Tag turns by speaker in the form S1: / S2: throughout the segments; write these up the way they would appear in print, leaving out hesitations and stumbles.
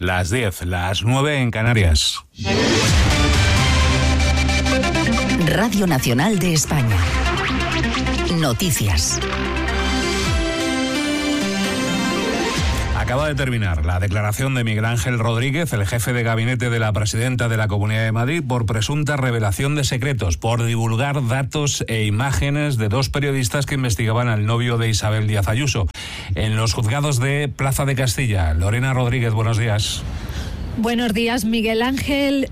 S1: Las 10, las 9 en Canarias.
S2: Radio Nacional de España. Noticias.
S1: Acaba de terminar la declaración de Miguel Ángel Rodríguez, el jefe de gabinete de la presidenta de la Comunidad de Madrid, por presunta revelación de secretos, por divulgar datos e imágenes de dos periodistas que investigaban al novio de Isabel Díaz Ayuso. En los juzgados de Plaza de Castilla, Lorena Rodríguez, buenos días.
S3: Buenos días. Miguel Ángel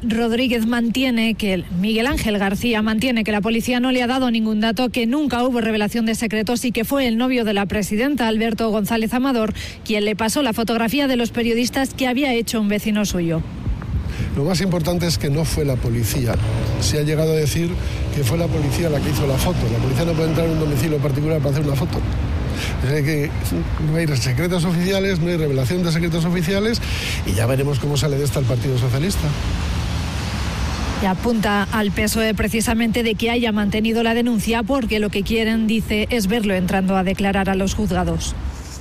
S3: García mantiene que la policía no le ha dado ningún dato, que nunca hubo revelación de secretos y que fue el novio de la presidenta, Alberto González Amador, quien le pasó la fotografía de los periodistas que había hecho un vecino suyo.
S4: Lo más importante es que no fue la policía. Se ha llegado a decir que fue la policía la que hizo la foto. La policía no puede entrar en un domicilio particular para hacer una foto. Es que no hay secretos oficiales, no hay revelación de secretos oficiales y ya veremos cómo sale de esta el Partido Socialista.
S3: Y apunta al PSOE precisamente de que haya mantenido la denuncia porque lo que quieren, dice, es verlo entrando a declarar a los juzgados.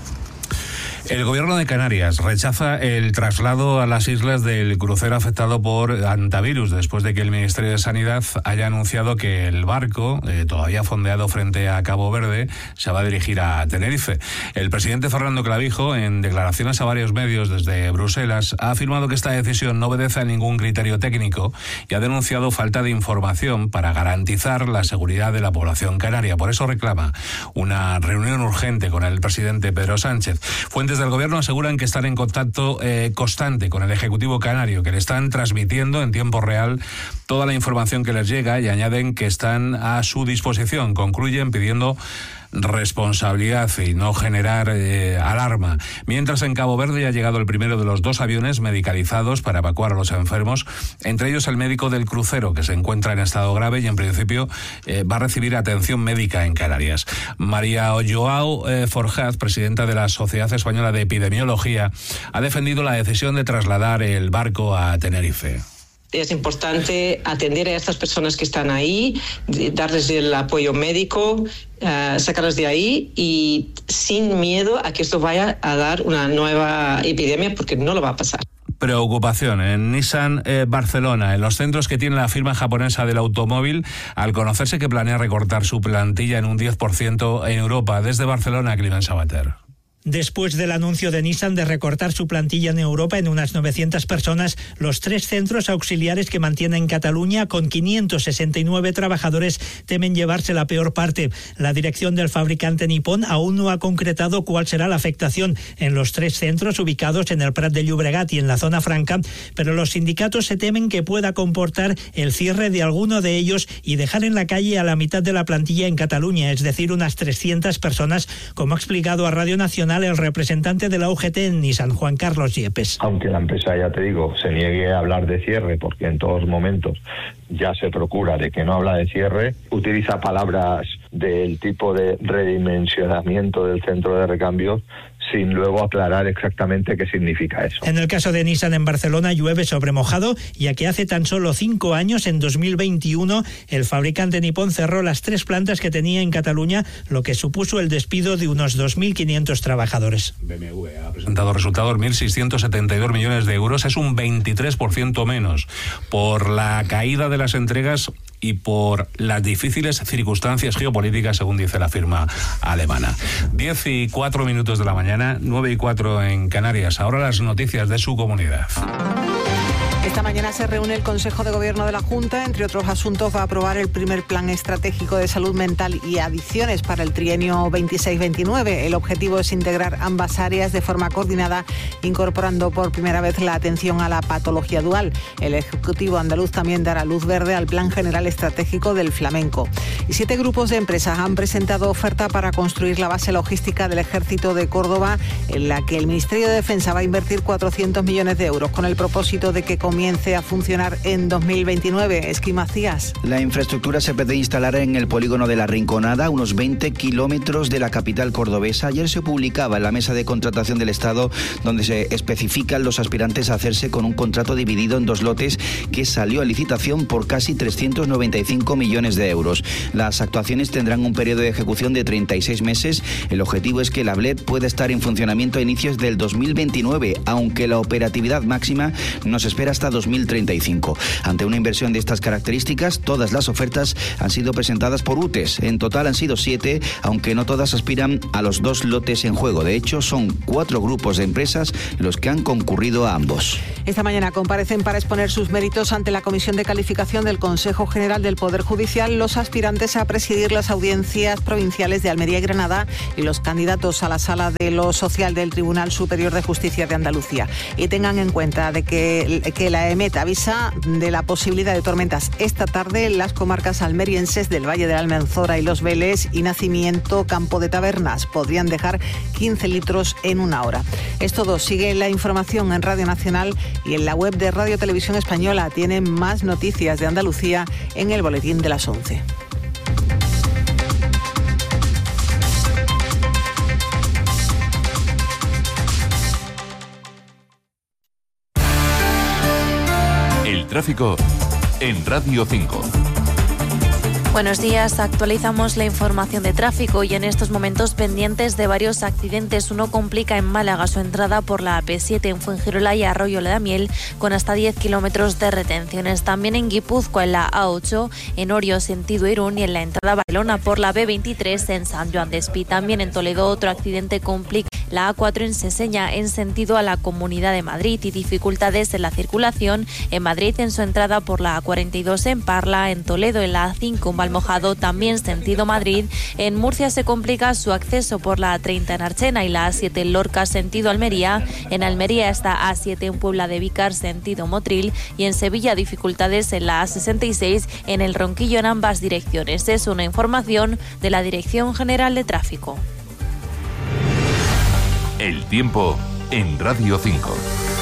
S1: El gobierno de Canarias rechaza el traslado a las islas del crucero afectado por hantavirus después de que el Ministerio de Sanidad haya anunciado que el barco, todavía fondeado frente a Cabo Verde, se va a dirigir a Tenerife. El presidente Fernando Clavijo, en declaraciones a varios medios desde Bruselas, ha afirmado que esta decisión no obedece a ningún criterio técnico y ha denunciado falta de información para garantizar la seguridad de la población canaria. Por eso reclama una reunión urgente con el presidente Pedro Sánchez. Fuentes del gobierno aseguran que están en contacto constante con el Ejecutivo canario, que le están transmitiendo en tiempo real toda la información que les llega y añaden que están a su disposición. Concluyen pidiendo responsabilidad y no generar alarma. Mientras en Cabo Verde ha llegado el primero de los dos aviones medicalizados para evacuar a los enfermos, entre ellos el médico del crucero, que se encuentra en estado grave y en principio va a recibir atención médica en Canarias. María Joao Forjaz, presidenta de la Sociedad Española de Epidemiología, ha defendido la decisión de trasladar el barco a Tenerife.
S5: Es importante atender a estas personas que están ahí, darles el apoyo médico, sacarlas de ahí y sin miedo a que esto vaya a dar una nueva epidemia, porque no lo va a pasar.
S1: Preocupación en Nissan Barcelona, en los centros que tiene la firma japonesa del automóvil, al conocerse que planea recortar su plantilla en un 10% en Europa. Desde Barcelona, Climent Sabater.
S6: Después del anuncio de Nissan de recortar su plantilla en Europa en unas 900 personas, los 3 centros auxiliares que mantiene en Cataluña, con 569 trabajadores, temen llevarse la peor parte. La dirección del fabricante nipón aún no ha concretado cuál será la afectación en los 3 centros ubicados en el Prat de Llobregat y en la zona franca, pero los sindicatos se temen que pueda comportar el cierre de alguno de ellos y dejar en la calle a la mitad de la plantilla en Cataluña, es decir, unas 300 personas, como ha explicado a Radio Nacional el representante de la UGT en Nissan, Juan Carlos Yepes.
S7: Aunque la empresa, ya te digo, se niegue a hablar de cierre, porque en todos momentos ya se procura de que no habla de cierre, utiliza palabras del tipo de redimensionamiento del centro de recambio sin luego aclarar exactamente qué significa eso.
S6: En el caso de Nissan en Barcelona llueve sobre mojado, ya que hace tan solo 5 años, en 2021, el fabricante nipón cerró las 3 plantas que tenía en Cataluña, lo que supuso el despido de unos 2.500 trabajadores.
S1: BMW ha presentado resultados 1.672 millones de euros, es un 23% menos por la caída de las entregas y por las difíciles circunstancias geopolíticas, según dice la firma alemana. 10:04 de la mañana, 9:04 en Canarias. Ahora las noticias de su comunidad.
S8: Esta mañana se reúne el Consejo de Gobierno de la Junta. Entre otros asuntos, va a aprobar el primer plan estratégico de salud mental y adicciones para el trienio 26-29. El objetivo es integrar ambas áreas de forma coordinada, incorporando por primera vez la atención a la patología dual. El Ejecutivo andaluz también dará luz verde al Plan General Estratégico del Flamenco. Y 7 grupos de empresas han presentado oferta para construir la base logística del Ejército de Córdoba, en la que el Ministerio de Defensa va a invertir 400 millones de euros con el propósito de que comience a funcionar en 2029. Esqui Macías.
S9: La infraestructura se pretende instalar en el polígono de La Rinconada, a unos 20 kilómetros de la capital cordobesa. Ayer se publicaba en la mesa de contratación del Estado, donde se especifican los aspirantes a hacerse con un contrato dividido en 2 lotes que salió a licitación por casi 395 millones de euros. Las actuaciones tendrán un periodo de ejecución de 36 meses. El objetivo es que la BLED pueda estar en funcionamiento a inicios del 2029, aunque la operatividad máxima nos espera hasta 2035. Ante una inversión de estas características, todas las ofertas han sido presentadas por UTES. En total han sido 7, aunque no todas aspiran a los 2 lotes en juego. De hecho, son 4 grupos de empresas los que han concurrido a ambos.
S8: Esta mañana comparecen para exponer sus méritos ante la Comisión de Calificación del Consejo General del Poder Judicial los aspirantes a presidir las audiencias provinciales de Almería y Granada y los candidatos a la Sala de lo Social del Tribunal Superior de Justicia de Andalucía. Y tengan en cuenta de que la EMET avisa de la posibilidad de tormentas esta tarde en las comarcas almerienses del Valle de la Almanzora y Los Vélez y Nacimiento, Campo de Tabernas. Podrían dejar 15 litros en una hora. Es todo. Sigue la información en Radio Nacional y en la web de Radio Televisión Española. Tienen más noticias de Andalucía en el boletín de las 11.
S10: El tráfico en Radio 5.
S11: Buenos días, actualizamos la información de tráfico y en estos momentos pendientes de varios accidentes. Uno complica en Málaga su entrada por la AP7 en Fuengirola y Arroyo de la Miel con hasta 10 kilómetros de retenciones. También en Guipúzcoa en la A8, en Orio sentido Irún y en la entrada a Barcelona por la B23 en San Joan de Espí. También en Toledo otro accidente complica la A4 en Seseña en sentido a la Comunidad de Madrid y dificultades en la circulación en Madrid en su entrada por la A42 en Parla, en Toledo en la A5 en Valmojado también sentido Madrid. En Murcia se complica su acceso por la A30 en Archena y la A7 en Lorca sentido Almería. En Almería está A7 en Puebla de Vícar sentido Motril y en Sevilla dificultades en la A66 en el Ronquillo en ambas direcciones. Es una información de la Dirección General de Tráfico.
S10: El tiempo en Radio 5.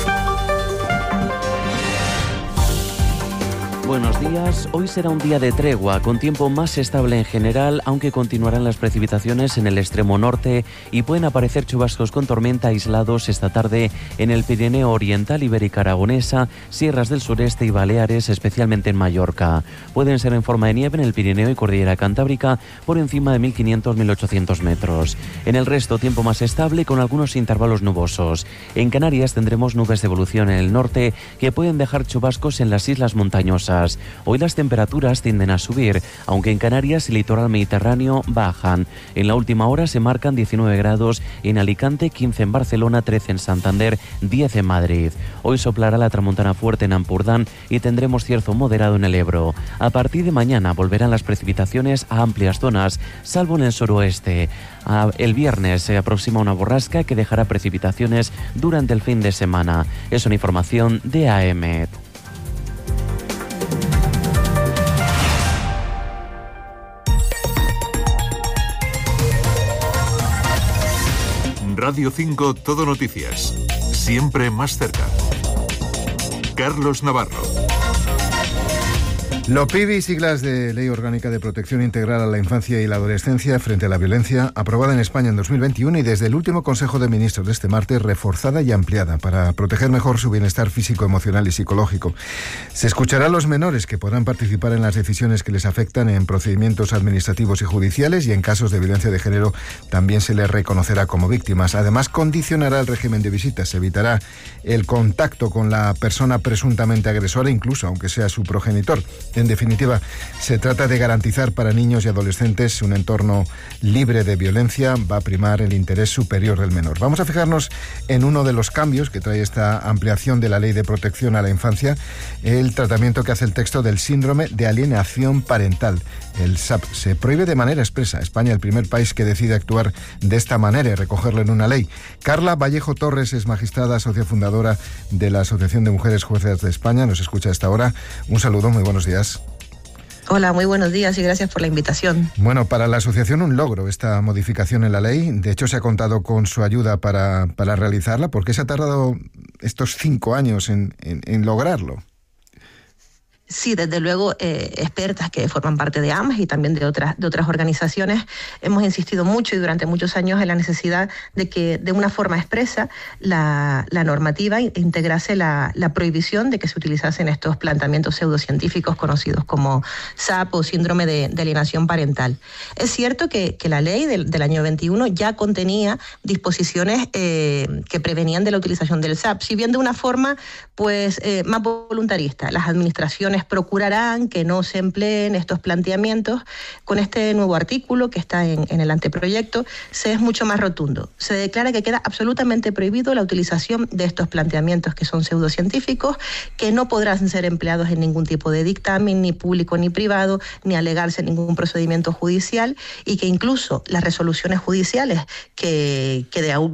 S12: Buenos días. Hoy será un día de tregua, con tiempo más estable en general, aunque continuarán las precipitaciones en el extremo norte y pueden aparecer chubascos con tormenta aislados esta tarde en el Pirineo Oriental, Ibérica Aragonesa, sierras del sureste y Baleares, especialmente en Mallorca. Pueden ser en forma de nieve en el Pirineo y Cordillera Cantábrica por encima de 1.500-1.800 metros. En el resto, tiempo más estable con algunos intervalos nubosos. En Canarias tendremos nubes de evolución en el norte que pueden dejar chubascos en las islas montañosas. Hoy las temperaturas tienden a subir, aunque en Canarias y litoral mediterráneo bajan. En la última hora se marcan 19 grados en Alicante, 15 en Barcelona, 13 en Santander, 10 en Madrid. Hoy soplará la tramontana fuerte en Ampurdán y tendremos cierzo moderado en el Ebro. A partir de mañana volverán las precipitaciones a amplias zonas, salvo en el suroeste. El viernes se aproxima una borrasca que dejará precipitaciones durante el fin de semana. Es una información de AEMET.
S10: Radio 5 Todo Noticias. Siempre más cerca. Carlos Navarro.
S13: LOPIVI, siglas de Ley Orgánica de Protección Integral a la Infancia y la Adolescencia frente a la Violencia, aprobada en España en 2021 y desde el último Consejo de Ministros de este martes reforzada y ampliada para proteger mejor su bienestar físico, emocional y psicológico. Se escuchará a los menores que podrán participar en las decisiones que les afectan en procedimientos administrativos y judiciales y en casos de violencia de género también se les reconocerá como víctimas. Además, condicionará el régimen de visitas, se evitará el contacto con la persona presuntamente agresora, incluso aunque sea su progenitor. En definitiva, se trata de garantizar para niños y adolescentes un entorno libre de violencia. Va a primar el interés superior del menor. Vamos a fijarnos en uno de los cambios que trae esta ampliación de la Ley de Protección a la Infancia, el tratamiento que hace el texto del síndrome de alienación parental, el SAP. Se prohíbe de manera expresa. España, el primer país que decide actuar de esta manera y recogerlo en una ley. Carla Vallejo Torres es magistrada, socia fundadora de la Asociación de Mujeres Juezas de España. Nos escucha a esta hora. Un saludo, muy buenos días.
S14: Hola, muy buenos días y gracias por la invitación.
S13: Bueno, para la asociación un logro esta modificación en la ley. De hecho, se ha contado con su ayuda para realizarla. ¿Por qué se ha tardado estos 5 años en lograrlo.
S14: Sí, desde luego, expertas que forman parte de AMS y también de otras organizaciones, hemos insistido mucho y durante muchos años en la necesidad de que de una forma expresa la normativa integrase la prohibición de que se utilizasen estos planteamientos pseudocientíficos conocidos como SAP o síndrome de alienación parental. Es cierto que la ley del año 21 ya contenía disposiciones que prevenían de la utilización del SAP, si bien de una forma pues más voluntarista. Las administraciones procurarán que no se empleen estos planteamientos. Con este nuevo artículo que está en el anteproyecto se es mucho más rotundo. Se declara que queda absolutamente prohibido la utilización de estos planteamientos que son pseudocientíficos, que no podrán ser empleados en ningún tipo de dictamen, ni público ni privado, ni alegarse en ningún procedimiento judicial, y que incluso las resoluciones judiciales que de